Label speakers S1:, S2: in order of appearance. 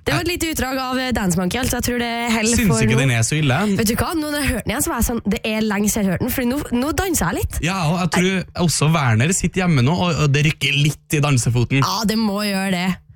S1: Det var et lite utdrag av Dance Monkey, altså. Jeg tror det heller for...
S2: Syns ikke den er så ille.
S1: Vet du hva, når jeg hørte den igjen, så var jeg sånn, det er lenge siden jeg hørte den, for nå danser jeg litt.
S2: Ja, og jeg tror også Werner sitter hjemme nå, og det rykker litt i dansefoten.
S1: Ja, det må gjøre det.